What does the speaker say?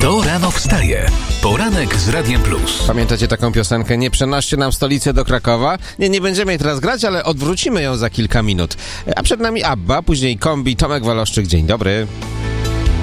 Kto rano wstaje? Poranek z Radiem Plus. Pamiętacie taką piosenkę? Nie przenoście nam stolicy do Krakowa? Nie będziemy jej teraz grać, ale odwrócimy ją za kilka minut. A przed nami ABBA, później Kombi, Tomek Waloszczyk. Dzień dobry.